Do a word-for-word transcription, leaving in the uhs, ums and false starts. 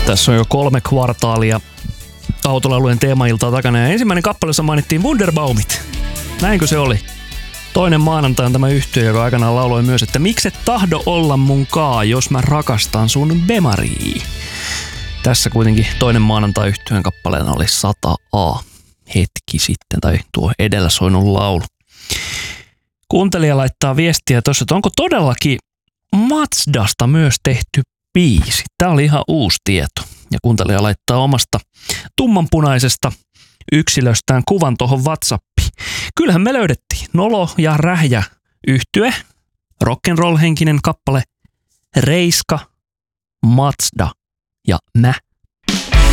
Tässä on jo kolme kvartaalia autolaulujen teemailtaa takana ja ensimmäinen kappaleessa mainittiin Wunderbaumit. Näinkö se oli? Toinen maanantai on tämä yhtye, joka aikanaan lauloi myös, että mikset tahdo olla mun kaa, jos mä rakastan sun bemarii. Tässä kuitenkin toinen maanantai yhtyeen kappaleena oli sata A hetki sitten, tai tuo edellä soinut laulu. Kuuntelija laittaa viestiä tuossa, että onko todellakin Mazdasta myös tehty biisi. Tämä oli ihan uusi tieto. Ja kuuntelija laittaa omasta tummanpunaisesta yksilöstään kuvan tuohon WhatsAppiin. Kyllähän me löydettiin Nolo ja Rähjä yhtye, rock'n'roll henkinen kappale, Reiska, Mazda ja mä